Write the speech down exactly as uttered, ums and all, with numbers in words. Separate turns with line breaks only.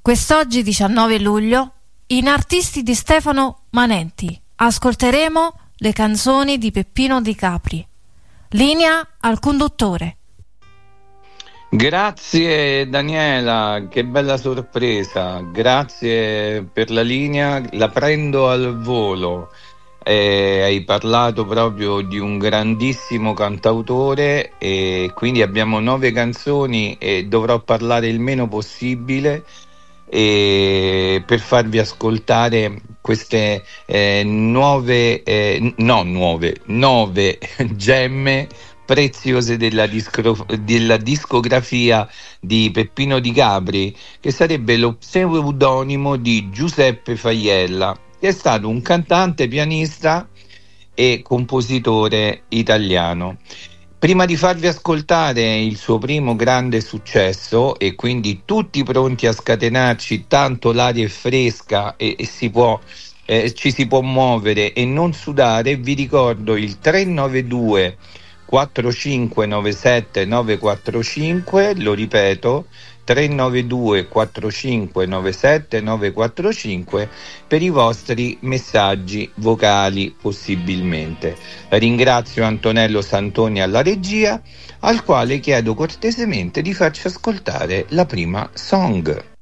Quest'oggi, diciannove luglio, in Artisti di Stefano Manenti ascolteremo le canzoni di Peppino Di Capri. Linea al conduttore.
Grazie Daniela, che bella sorpresa, grazie per la linea, la prendo al volo. Eh, hai parlato proprio di un grandissimo cantautore e quindi abbiamo nove canzoni e dovrò parlare il meno possibile e per farvi ascoltare queste eh, nuove, eh, no nuove, nove gemme preziose della, discro- della discografia di Peppino Di Capri, che sarebbe lo pseudonimo di Giuseppe Faiella, che è stato un cantante, pianista e compositore italiano. Prima di farvi ascoltare il suo primo grande successo, e quindi tutti pronti a scatenarci, tanto l'aria è fresca e, e si può, eh, ci si può muovere e non sudare, vi ricordo il tre nove due quattro cinque nove sette nove quattro cinque, lo ripeto, tre nove due quattro cinque nove sette nove quattro cinque per i vostri messaggi vocali possibilmente. Ringrazio Antonello Santoni alla regia, al quale chiedo cortesemente di farci ascoltare la prima song.